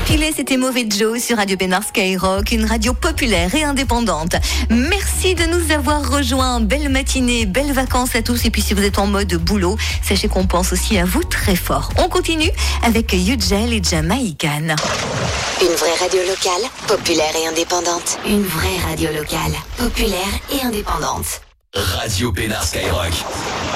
Pilé, c'était Mauvais Joe sur Radio Bénard Skyrock, une radio populaire et indépendante. Merci de nous avoir rejoints. Belle matinée, belles vacances à tous. Et puis si vous êtes en mode boulot, sachez qu'on pense aussi à vous très fort. On continue avec Yujel et Jamaïcan. Une vraie radio locale, populaire et indépendante. Une vraie radio locale, populaire et indépendante. Radio Bénard Skyrock.